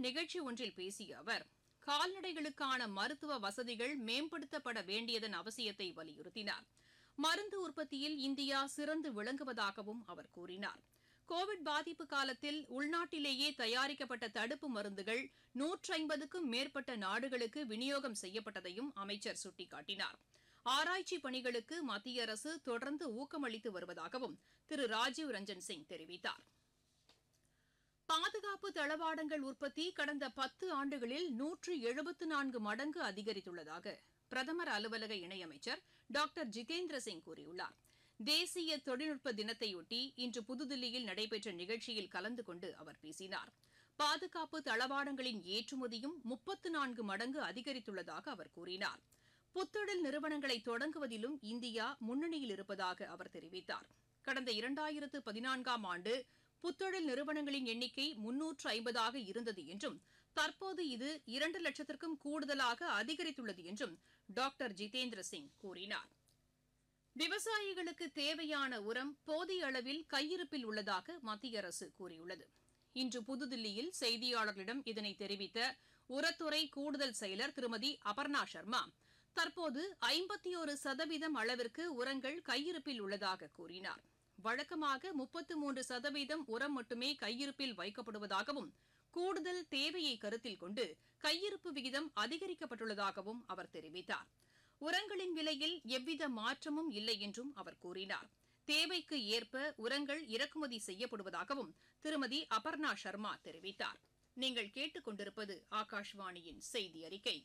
நிகழ்ச்சி ஒன்றில் பேசிய அவர், கால்நடைகளுக்கான மருத்துவ வசதிகள் மேம்படுத்தப்பட வேண்டியதன் அவசியத்தை வலியுறுத்தினார். மருந்து உற்பத்தியில் இந்தியா சிறந்து விளங்குவதாகவும் அவர் கூறினார். கோவிட் பாதிப்பு காலத்தில் உள்நாட்டிலேயே தயாரிக்கப்பட்ட தடுப்பு மருந்துகள் 150க்கும் மேற்பட்ட நாடுகளுக்கு விநியோகம் செய்யப்பட்டதையும் அமைச்சர் சுட்டிக்காட்டினார். ஆராய்ச்சி பணிகளுக்கு மத்திய அரசு தொடர்ந்து ஊக்கமளித்து வருவதாகவும் திரு ராஜீவ் ரஞ்சன் சிங் தெரிவித்தார். பாதுகாப்பு தளவாடங்கள் உற்பத்தி கடந்த 10 ஆண்டுகளில் 174 மடங்கு அதிகரித்துள்ளதாக பிரதமர் அலுவலக இணையமைச்சர் டாக்டர் ஜிதேந்திர சிங் கூறியுள்ளார். தேசிய தொழில்நுட்ப தினத்தையொட்டி இன்று புதுதில்லியில் நடைபெற்ற நிகழ்ச்சியில் கலந்து கொண்டு அவர் பேசினார். பாதுகாப்பு தளவாடங்களின் ஏற்றுமதியும் 34 மடங்கு அதிகரித்துள்ளதாக அவர் கூறினார். புத்தொழில் நிறுவனங்களை தொடங்குவதிலும் இந்தியா முன்னணியில் இருப்பதாக அவர் தெரிவித்தார். கடந்த 2014ஆம் ஆண்டு புத்தொழில் நிறுவனங்களின் எண்ணிக்கை 350ஆக இருந்தது என்றும் தற்போது இது 2 லட்சத்திற்கும் கூடுதலாக அதிகரித்துள்ளது என்றும் டாக்டர் ஜிதேந்திர சிங் கூறினார். விவசாயிகளுக்கு தேவையான உரம் போதிய அளவில் கையிருப்பில் உள்ளதாக மத்திய அரசு கூறியுள்ளது. இன்று புதுதில்லியில் செய்தியாளர்களிடம் இதனை தெரிவித்த உரத்துறை கூடுதல் செயலர் திருமதி அபர்ணா சர்மா, தற்போது 51% அளவிற்கு உரங்கள் கையிருப்பில் உள்ளதாக கூறினார். வழக்கமாக 33% உரம் மட்டுமே கையிருப்பில் வைக்கப்படுவதாகவும் கூடுதல் தேவையை கருத்தில் கொண்டு கையிருப்பு விகிதம் அதிகரிக்கப்பட்டுள்ளதாகவும் அவர் தெரிவித்தார். உரங்களின் விலையில் எவ்வித மாற்றமும் இல்லை என்றும் அவர் கூறினார். தேவைக்கு ஏற்ப உரங்கள் இறக்குமதி செய்யப்படுவதாகவும் திருமதி அபர்ணா சர்மா தெரிவித்தார். நீங்கள் கேட்டுக் கொண்டிருப்பது ஆகாஷ்வாணியின் செய்தி அறிக்கை.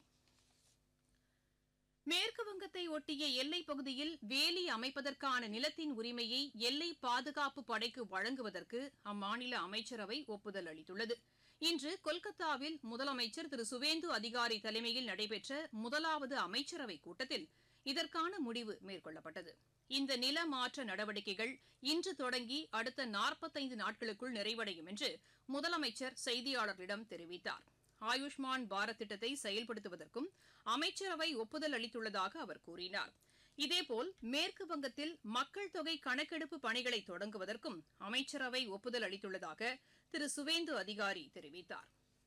மேற்குவங்கத்தை ஒட்டிய எல்லைப் பகுதியில் வேலி அமைப்பதற்கான நிலத்தின் உரிமையை எல்லை பாதுகாப்பு படைக்கு வழங்குவதற்கு அம்மாநில அமைச்சரவை ஒப்புதல் அளித்துள்ளது. இன்று கொல்கத்தாவில் முதலமைச்சர் திரு சுவேந்து அதிகாரி தலைமையில் நடைபெற்ற முதலாவது அமைச்சரவைக் கூட்டத்தில் இதற்கான முடிவு மேற்கொள்ளப்பட்டது. இந்த நில மாற்ற நடவடிக்கைகள் இன்று தொடங்கி அடுத்த 45 நாட்களுக்குள் நிறைவடையும் என்று முதலமைச்சர் செய்தியாளர்களிடம் தெரிவித்தார். ஆயுஷ்மான் பாரத் திட்டத்தை செயல்படுத்துவதற்கும் அமைச்சரவை ஒப்புதல் அளித்துள்ளதாக அவர் கூறினார். இதேபோல் மேற்கு வங்கத்தில் மக்கள் தொகை கணக்கெடுப்பு பணிகளை தொடங்குவதற்கும் அமைச்சரவை ஒப்புதல் அளித்துள்ளதாக திரு சுவேந்து அதிகாரி தெரிவித்தார்.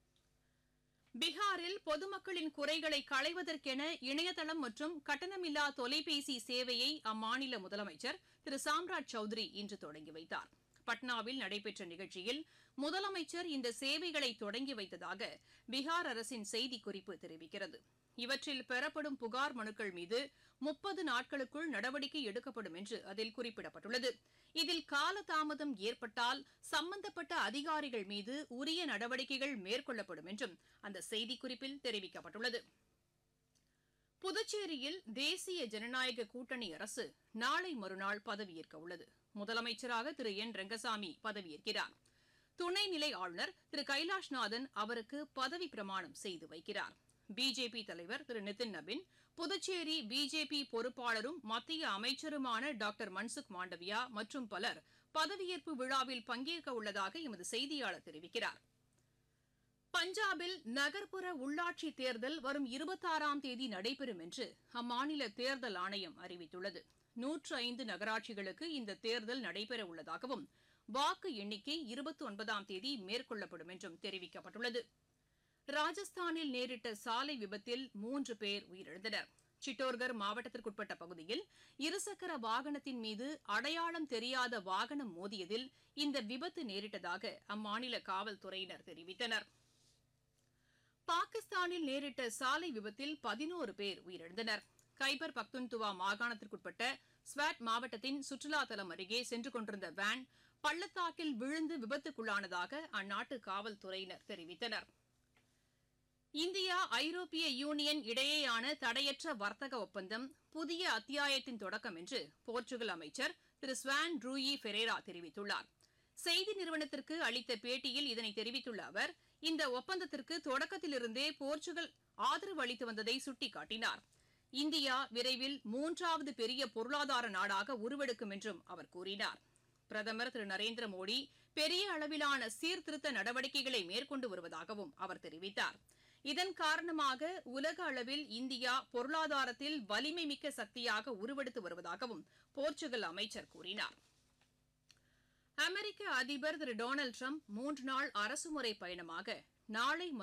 பீகாரில் பொதுமக்களின் குறைகளை களைவதற்கென இணையதளம் மற்றும் கட்டணமில்லா தொலைபேசி சேவையை அம்மாநில முதலமைச்சர் திரு சாம்ராஜ் சௌத்ரி இன்று தொடங்கி வைத்தார். பட்னாவில் நடைபெற்ற நிகழ்ச்சியில் முதலமைச்சர் இந்த சேவைகளை தொடங்கி வைத்ததாக பீகார் அரசின் செய்திக்குறிப்பு தெரிவிக்கிறது. இவற்றில் பெறப்படும் புகார் மனுக்கள் மீது 30 நாட்களுக்குள் நடவடிக்கை எடுக்கப்படும் என்று அதில் குறிப்பிடப்பட்டுள்ளது. இதில் காலதாமதம் ஏற்பட்டால் சம்பந்தப்பட்ட அதிகாரிகள் மீது உரிய நடவடிக்கைகள் மேற்கொள்ளப்படும் என்றும் அந்த செய்திக்குறிப்பில் தெரிவிக்கப்பட்டுள்ளது. புதுச்சேரியில் தேசிய ஜனநாயக கூட்டணி அரசு நாளை மறுநாள் பதவியேற்க உள்ளது. முதலமைச்சராக திரு என் ரங்கசாமி பதவியேற்கிறார். துணைநிலை ஆளுநர் திரு கைலாஷ்நாதன் அவருக்கு பதவி பிரமாணம் செய்து வைக்கிறார். பிஜேபி தலைவர் திரு நிதின் நபின், புதுச்சேரி பிஜேபி பொறுப்பாளரும் மத்திய அமைச்சருமான டாக்டர் மன்சுக் மாண்டவியா மற்றும் பலர் பதவியேற்பு விழாவில் பங்கேற்க உள்ளதாக எமது செய்தியாளர் தெரிவிக்கிறார். பஞ்சாபில் நகர்ப்புற உள்ளாட்சி தேர்தல் வரும் 26ஆம் தேதி நடைபெறும் என்று அம்மாநில தேர்தல் ஆணையம் அறிவித்துள்ளது. 105 நகராட்சிகளுக்கு இந்த தேர்தல் நடைபெற உள்ளதாகவும் வாக்கு எண்ணிக்கை 29ஆம் தேதி மேற்கொள்ளப்படும் என்றும் தெரிவிக்கப்பட்டுள்ளது. ராஜஸ்தானில் நேரிட்ட சாலை விபத்தில் 3 பேர் உயிரிழந்தனர். சிட்டோர்கர் மாவட்டத்திற்குட்பட்ட பகுதியில் இருசக்கர வாகனத்தின் மீது அடையாளம் தெரியாத வாகனம் மோதியதில் இந்த விபத்து நேரிட்டதாக அம்மாநில காவல்துறையினர் தெரிவித்தனர். பாகிஸ்தானில் நேரிட்ட சாலை விபத்தில் 11 பேர் உயிரிழந்தனர். கைபர் பக்துன்துவா மாகாணத்திற்குட்பட்ட ஸ்வாட் மாவட்டத்தின் சுற்றுலா தலம் அருகே சென்று கொண்டிருந்த வேன் பள்ளத்தாக்கில் விழுந்து விபத்துக்குள்ளானதாக அந்நாட்டு காவல்துறையினர் தெரிவித்தனர். இந்தியா ஐரோப்பிய யூனியன் இடையேயான தடையற்ற வர்த்தக ஒப்பந்தம் புதிய அத்தியாயத்தின் தொடக்கம் என்று போர்ச்சுகல் அமைச்சர் திரு ஸ்வான் ரூயி ஃபெரேரா தெரிவித்துள்ளார். செய்தி நிறுவனத்திற்கு அளித்த பேட்டியில் இதனை தெரிவித்துள்ள அவர், இந்த ஒப்பந்தத்திற்கு தொடக்கத்திலிருந்தே போர்ச்சுகல் ஆதரவு அளித்து வந்ததை சுட்டிக்காட்டினார். இந்தியா விரைவில் 3வது பெரிய பொருளாதார நாடாக உருவெடுக்கும் என்றும் அவர் கூறினார். பிரதமர் திரு நரேந்திர மோடி பெரிய அளவிலான சீர்திருத்த நடவடிக்கைகளை மேற்கொண்டு வருவதாகவும் அவர் தெரிவித்தார். இதன் காரணமாக உலக அளவில் இந்தியா பொருளாதாரத்தில் வலிமை மிக்க சக்தியாக உருவெடுத்து வருவதாகவும் போர்ச்சுகல் அமைச்சர் கூறினார். அமெரிக்க அதிபர் திரு டொனால்டு டிரம்ப் 3 நாள் அரசுமுறை பயணமாக நாளை